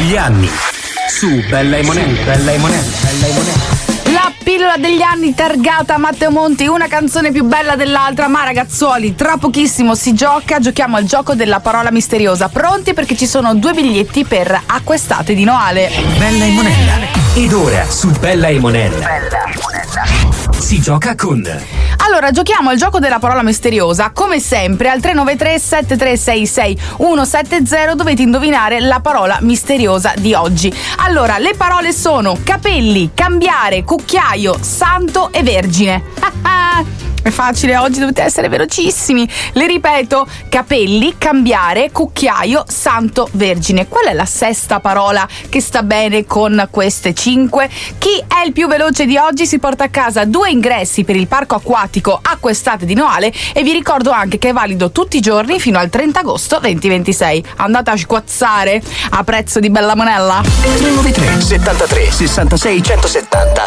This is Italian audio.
degli anni su Bella e Monella. La pillola degli anni targata Matteo Monti, una canzone più bella dell'altra, ma ragazzuoli, tra pochissimo giochiamo al gioco della parola misteriosa. Pronti? Perché ci sono 2 biglietti per Acquestate di Noale. Bella e Monella. Ed ora su Bella e Monella si gioca con... Allora, giochiamo al gioco della parola misteriosa. Come sempre, al 393 7366 170 dovete indovinare la parola misteriosa di oggi. Allora, le parole sono capelli, cambiare, cucchiaio, santo e vergine. È facile, oggi dovete essere velocissimi. Le ripeto: capelli, cambiare, cucchiaio, santo, vergine. Qual è la sesta parola che sta bene con queste 5? Chi è il più veloce di oggi si porta a casa 2 ingressi per il parco acquatico Acquestate di Noale, e vi ricordo anche che è valido tutti i giorni fino al 30 agosto 2026. Andate a squazzare a prezzo di Bella Monella. 393 73 66 170